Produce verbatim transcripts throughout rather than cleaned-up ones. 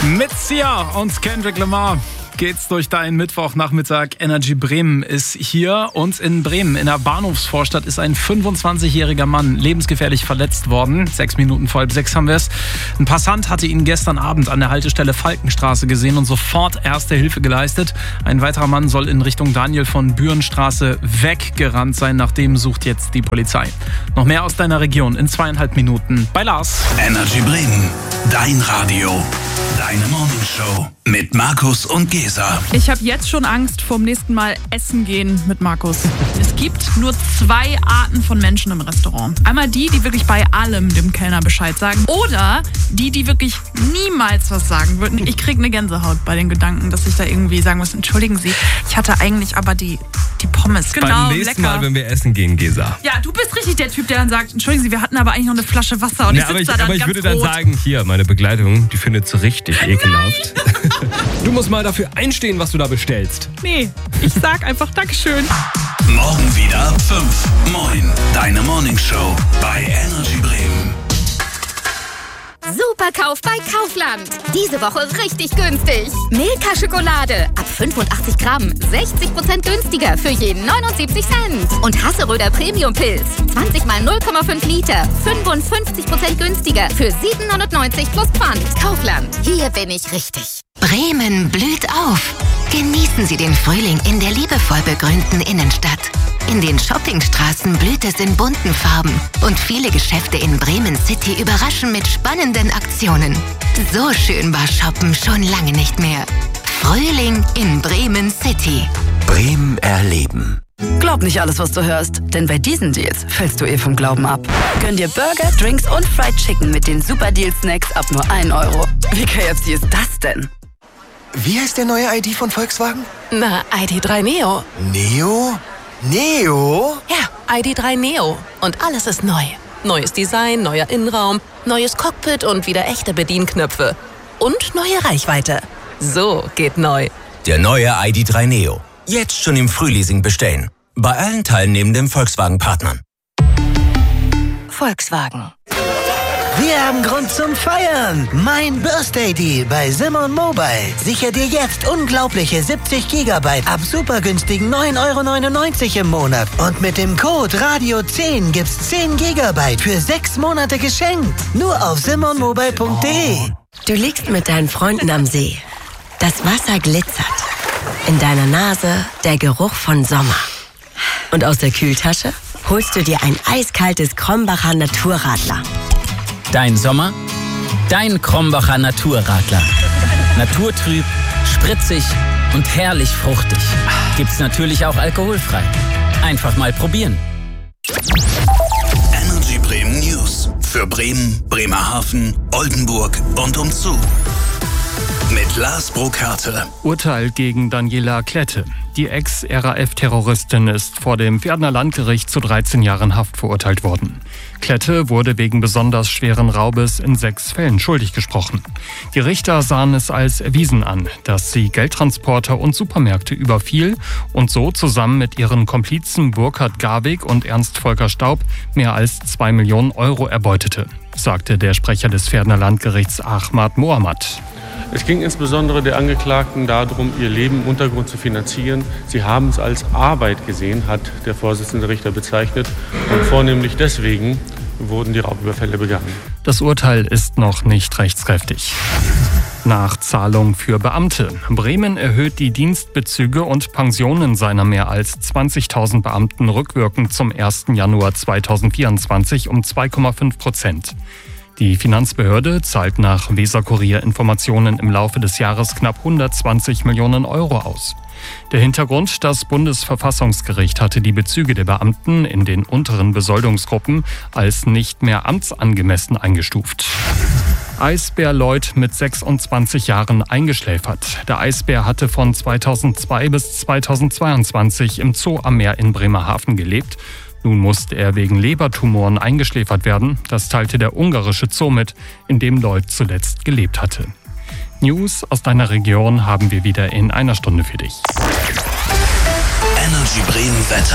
Mit Sia und Kendrick Lamar geht's durch deinen Mittwochnachmittag. Energy Bremen ist hier und in Bremen, in der Bahnhofsvorstadt, ist ein fünfundzwanzigjähriger Mann lebensgefährlich verletzt worden. Sechs Minuten vor halb sechs haben wir es. Ein Passant hatte ihn gestern Abend an der Haltestelle Falkenstraße gesehen und sofort erste Hilfe geleistet. Ein weiterer Mann soll in Richtung Daniel von Bürenstraße weggerannt sein. Nach dem sucht jetzt die Polizei. Noch mehr aus deiner Region in zweieinhalb Minuten bei Lars. Energy Bremen, dein Radio, deine Morningshow mit Markus und Gesa. Ich habe jetzt schon Angst vorm nächsten Mal essen gehen mit Markus. Es gibt nur zwei Arten von Menschen im Restaurant. Einmal die, die wirklich bei allem dem Kellner Bescheid sagen. Oder die, die wirklich niemals was sagen würden. Ich kriege eine Gänsehaut bei den Gedanken, dass ich da irgendwie sagen muss, entschuldigen Sie, ich hatte eigentlich aber die, die Pommes. Genau, beim nächsten lecker. Mal, wenn wir essen gehen, Gesa. Ja, du bist richtig der Typ, der dann sagt, entschuldigen Sie, wir hatten aber eigentlich noch eine Flasche Wasser. Und Ja, ich aber sitze ich, da dann aber ich ganz würde dann rot. sagen, hier, meine Begleitung, die findet es richtig ekelhaft. Du musst mal dafür einstehen, was du da bestellst. Nee, ich sag einfach Dankeschön. Morgen wieder fünf. Moin, deine Morningshow bei Energy Bremen. Superkauf bei Kaufland. Diese Woche richtig günstig. Milka-Schokolade ab fünfundachtzig Gramm, sechzig Prozent günstiger für jeden neunundsiebzig Cent. Und Hasseröder Premium-Pilz, zwanzig mal null Komma fünf Liter, fünfundfünfzig Prozent günstiger für siebenhundertneunzig plus Pfand. Kaufland, hier bin ich richtig. Bremen blüht auf. Genießen Sie den Frühling in der liebevoll begrünten Innenstadt. In den Shoppingstraßen blüht es in bunten Farben und viele Geschäfte in Bremen City überraschen mit spannenden Aktionen. So schön war Shoppen schon lange nicht mehr. Frühling in Bremen City. Bremen erleben. Glaub nicht alles, was du hörst, denn bei diesen Deals fällst du eh vom Glauben ab. Gönn dir Burger, Drinks und Fried Chicken mit den Super Deal Snacks ab nur ein Euro. Wie K F C ist das denn? Wie heißt der neue I D von Volkswagen? Na, I D drei Neo. Neo? Neo? Ja, I D drei Neo. Und alles ist neu. Neues Design, neuer Innenraum, neues Cockpit und wieder echte Bedienknöpfe. Und neue Reichweite. So geht neu. Der neue I D drei Neo. Jetzt schon im Frühleasing bestellen. Bei allen teilnehmenden Volkswagen-Partnern. Volkswagen. Wir haben Grund zum Feiern. Mein Birthday Deal bei Simon Mobile. Sicher dir jetzt unglaubliche siebzig Gigabyte ab super günstigen neun Euro neunundneunzig im Monat. Und mit dem Code Radio zehn gibt's zehn Gigabyte für sechs Monate geschenkt. Nur auf simon mobile punkt de. Du liegst mit deinen Freunden am See. Das Wasser glitzert. In deiner Nase der Geruch von Sommer. Und aus der Kühltasche holst du dir ein eiskaltes Krombacher Naturradler. Dein Sommer, dein Krombacher Naturradler. Naturtrüb, spritzig und herrlich fruchtig. Gibt's natürlich auch alkoholfrei. Einfach mal probieren. Energy Bremen News für Bremen, Bremerhaven, Oldenburg und umzu. Mit Lars Brokarte. Urteil gegen Daniela Klette. Die Ex-R A F-Terroristin ist vor dem Pferdner Landgericht zu dreizehn Jahren Haft verurteilt worden. Klette wurde wegen besonders schweren Raubes in sechs Fällen schuldig gesprochen. Die Richter sahen es als erwiesen an, dass sie Geldtransporter und Supermärkte überfiel und so zusammen mit ihren Komplizen Burkhard Garwig und Ernst Volker Staub mehr als zwei Millionen Euro erbeutete, sagte der Sprecher des Pferdner Landgerichts Ahmad Mohamad. Es ging insbesondere der Angeklagten darum, ihr Leben im Untergrund zu finanzieren. Sie haben es als Arbeit gesehen, hat der Vorsitzende Richter bezeichnet. Und vornehmlich deswegen wurden die Raubüberfälle begangen. Das Urteil ist noch nicht rechtskräftig. Nachzahlung für Beamte. Bremen erhöht die Dienstbezüge und Pensionen seiner mehr als zwanzigtausend Beamten rückwirkend zum ersten Januar zweitausendvierundzwanzig um zwei Komma fünf Prozent. Die Finanzbehörde zahlt nach Weser-Kurier-Informationen im Laufe des Jahres knapp hundertzwanzig Millionen Euro aus. Der Hintergrund: Das Bundesverfassungsgericht hatte die Bezüge der Beamten in den unteren Besoldungsgruppen als nicht mehr amtsangemessen eingestuft. Eisbär Lloyd mit sechsundzwanzig Jahren eingeschläfert. Der Eisbär hatte von zweitausendzwei bis zweitausendzweiundzwanzig im Zoo am Meer in Bremerhaven gelebt. Nun musste er wegen Lebertumoren eingeschläfert werden. Das teilte der ungarische Zoo mit, in dem Lloyd zuletzt gelebt hatte. News aus deiner Region haben wir wieder in einer Stunde für dich. Energy Bremen Wetter.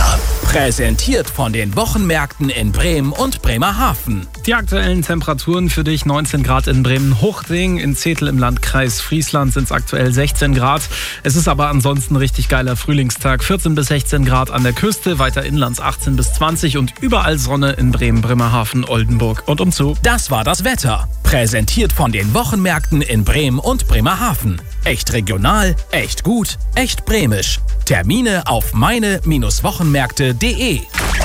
Präsentiert von den Wochenmärkten in Bremen und Bremerhaven. Die aktuellen Temperaturen für dich: neunzehn Grad in Bremen-Huchting, in Zetel im Landkreis Friesland sind es aktuell sechzehn Grad. Es ist aber ansonsten ein richtig geiler Frühlingstag. vierzehn bis sechzehn Grad an der Küste, weiter inlands achtzehn bis zwanzig und überall Sonne in Bremen, Bremerhaven, Oldenburg und umzu. Das war das Wetter. Präsentiert von den Wochenmärkten in Bremen und Bremerhaven. Echt regional, echt gut, echt bremisch. Termine auf meine Wochenmärkte punkt de.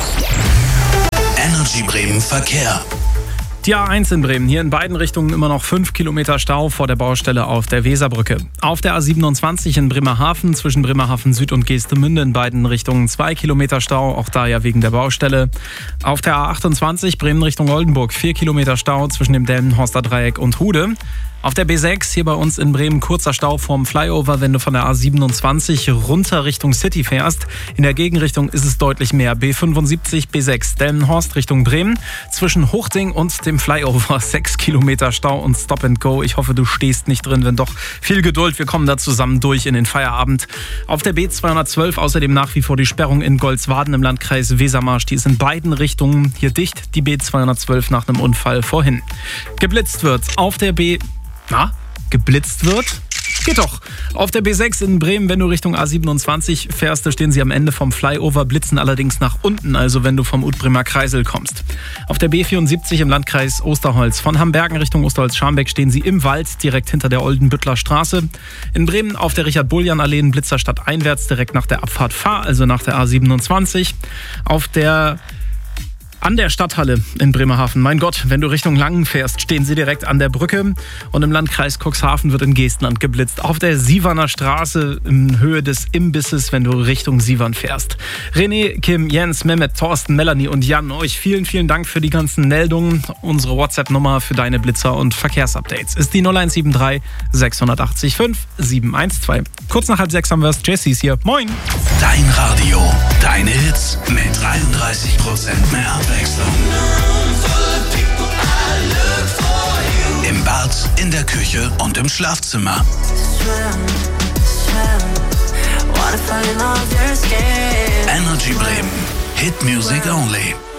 Energy Bremen Verkehr. Die A eins in Bremen, hier in beiden Richtungen immer noch fünf Kilometer Stau vor der Baustelle auf der Weserbrücke. Auf der A siebenundzwanzig in Bremerhaven, zwischen Bremerhaven Süd und Geestemünde in beiden Richtungen zwei Kilometer Stau, auch da ja wegen der Baustelle. Auf der A achtundzwanzig Bremen Richtung Oldenburg, vier Kilometer Stau zwischen dem Delmenhorster Dreieck und Hude. Auf der B sechs hier bei uns in Bremen kurzer Stau vorm Flyover, wenn du von der A siebenundzwanzig runter Richtung City fährst. In der Gegenrichtung ist es deutlich mehr. B fünfundsiebzig, B sechs Delmenhorst Richtung Bremen. Zwischen Huchting und dem Flyover sechs Kilometer Stau und Stop and Go. Ich hoffe, du stehst nicht drin, wenn doch. Viel Geduld, wir kommen da zusammen durch in den Feierabend. Auf der B zweihundertzwölf außerdem nach wie vor die Sperrung in Goldswaden im Landkreis Wesermarsch. Die ist in beiden Richtungen hier dicht. Die B zweihundertzwölf nach einem Unfall vorhin. Geblitzt wird auf der B... Na, geblitzt wird? Geht doch. Auf der B sechs in Bremen, wenn du Richtung A siebenundzwanzig fährst, da stehen sie am Ende vom Flyover, blitzen allerdings nach unten, also wenn du vom Utbremer Kreisel kommst. Auf der B vierundsiebzig im Landkreis Osterholz von Hambergen Richtung Osterholz-Scharmbeck stehen sie im Wald, direkt hinter der Oldenbüttler Straße. In Bremen auf der Richard-Bullian-Allee in Blitzerstadt einwärts, direkt nach der Abfahrt Fahr, also nach der A siebenundzwanzig. Auf der An der Stadthalle in Bremerhaven. Mein Gott, wenn du Richtung Langen fährst, stehen sie direkt an der Brücke. Und im Landkreis Cuxhaven wird in Geestland geblitzt. Auf der Sieverner Straße in Höhe des Imbisses, wenn du Richtung Sievern fährst. René, Kim, Jens, Mehmet, Thorsten, Melanie und Jan, euch vielen, vielen Dank für die ganzen Meldungen. Unsere WhatsApp-Nummer für deine Blitzer und Verkehrsupdates ist die null eins sieben drei sechs acht acht fünf sieben eins zwei. Kurz nach halb sechs haben wir es. Jessie hier. Moin. Dein Radio, deine Hits mit dreiunddreißig Prozent mehr Abwechslung. Im Bad, in der Küche und im Schlafzimmer. Energy Bremen. Hit Music Only.